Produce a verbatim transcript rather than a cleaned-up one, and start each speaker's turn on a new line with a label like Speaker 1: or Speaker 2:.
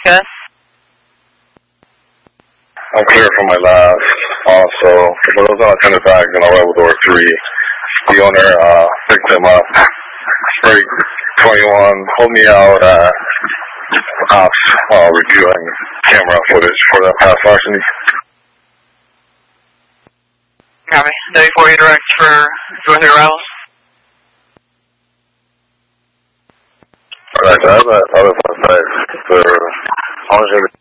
Speaker 1: Yes.
Speaker 2: I'm clear from my last. Also, for those unattended bags in arrival door three, the owner uh, picked them up. Break twenty-one, hold me out at ops while reviewing camera footage for that past larceny.
Speaker 1: Copy. W four eight direct for joint arrivals.
Speaker 2: Alright, I have that other one side. The